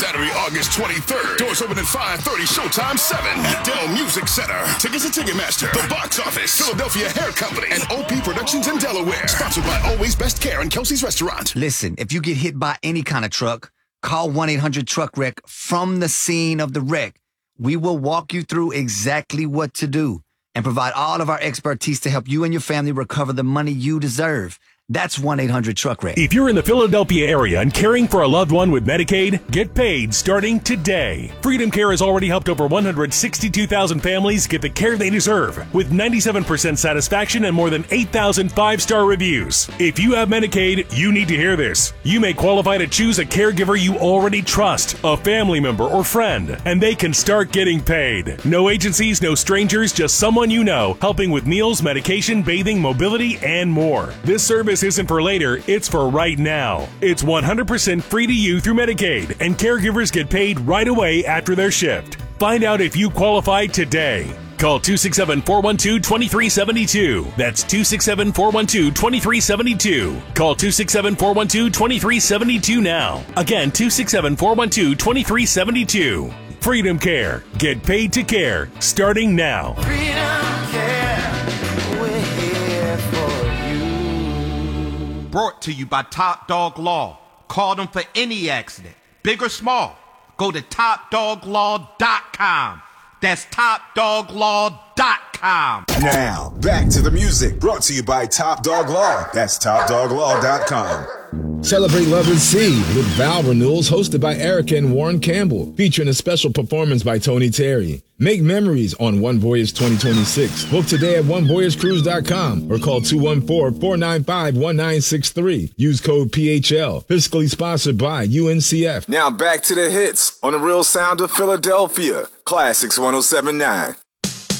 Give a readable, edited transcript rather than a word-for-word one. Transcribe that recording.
Saturday, August 23rd. Doors open at 5:30, showtime 7 at Dell Music Center. Tickets at Ticketmaster, The Box Office, Philadelphia Hair Company, and OP Productions in Delaware. Sponsored by Always Best Care and Kelsey's Restaurant. Listen, if you get hit by any kind of truck, call 1-800-TRUCK-WRECK from the scene of the wreck. We will walk you through exactly what to do and provide all of our expertise to help you and your family recover the money you deserve. That's 1-800-TRUCK-WRECK. If you're in the Philadelphia area and caring for a loved one with Medicaid, get paid starting today. Freedom Care has already helped over 162,000 families get the care they deserve with 97% satisfaction and more than 8,000 five-star reviews. If you have Medicaid, you need to hear this. You may qualify to choose a caregiver you already trust, a family member or friend, and they can start getting paid. No agencies, no strangers, just someone you know, helping with meals, medication, bathing, mobility, and more. This service isn't for later, it's for right now. It's 100% free to you through Medicaid, and caregivers get paid right away after their shift. Find out if you qualify today. Call 267-412-2372. That's 267-412-2372. Call 267-412-2372 now. Again, 267-412-2372. Freedom Care. Get paid to care, starting now. Freedom Care, we're here for you. Brought to you by Top Dog Law. Call them for any accident, big or small. Go to TopDogLaw.com. That's TopDogLaw.com. Now, back to the music. Brought to you by Top Dog Law. That's TopDogLaw.com. Celebrate Love and Seed with Vow Renewals, hosted by Erica and Warren Campbell, featuring a special performance by Tony Terry. Make memories on One Voyage 2026. Book today at onevoyagecruise.com or call 214-495-1963. Use code PHL. Fiscally sponsored by UNCF. Now back to the hits on the Real Sound of Philadelphia. Classics 107.9.